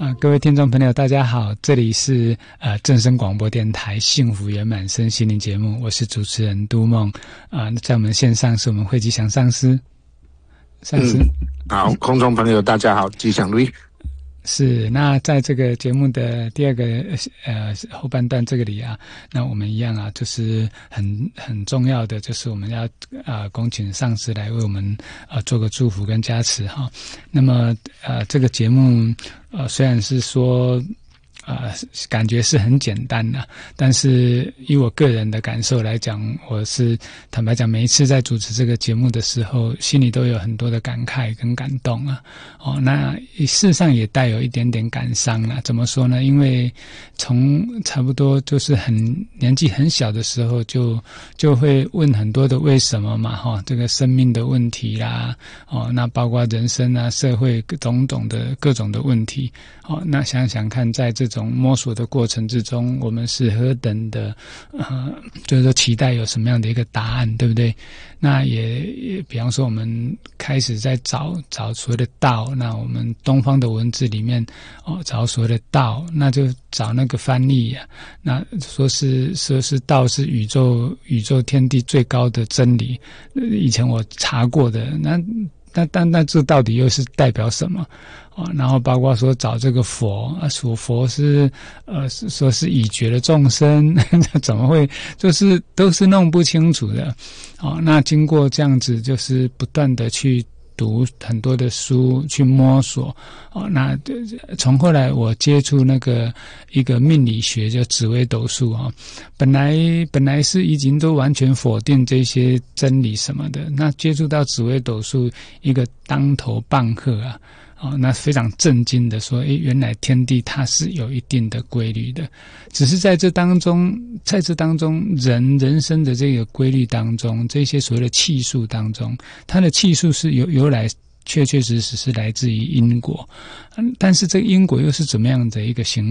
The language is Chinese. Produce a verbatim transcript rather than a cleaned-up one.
啊，各位听众朋友，大家好，这里是呃正声广播电台幸福圆满身心灵节目，我是主持人都梦啊、呃，在我们线上是我们慧吉祥上师，上师、 嗯，好，空中朋友大家好，吉祥如意。 是，那在这个节目的第二个呃后半段这个里啊，那我们一样啊，就是很很重要的，就是我们要啊、呃、恭请上师来为我们啊、呃、做个祝福跟加持哈。那么呃这个节目呃虽然是说呃感觉是很简单的，但是以我个人的感受来讲，我是坦白讲，每一次在主持这个节目的时候，心里都有很多的感慨跟感动啊。哦，那事实上也带有一点点感伤啦。怎么说呢？因为从差不多就是很年纪很小的时候就就会问很多的为什么嘛，哈、哦，这个生命的问题啦，哦，那包括人生啊、社会种种的各种的问题，哦，那想想看，在这种摸索的过程之中，我们是何等的呃，就是说期待有什么样的一个答案，对不对？那也也比方说，我们开始在找找所谓的道。那我们东方的文字里面，哦，找所谓的道，那就找那个翻译啊。那说是说是道是宇宙宇宙天地最高的真理，以前我查过的。那那但那这到底又是代表什么？哦，然后包括说找这个佛啊，说佛是呃是说是已觉的众生，怎么会就是都是弄不清楚的。哦，那经过这样子，就是不断的去读很多的书，去摸索。哦，那从后来我接触那个一个命理学，叫紫微斗数啊、哦，本来本来是已经都完全否定这些真理什么的，那接触到紫微斗数，一个当头棒喝啊。哦，那非常震惊的说，诶，原来天地它是有一定的规律的，只是在这当中，在这当中人人生的这个规律当中，这些所谓的气数当中，它的气数是由由来确确实实是来自于因果，嗯，但是这个因果又是怎么样的一个形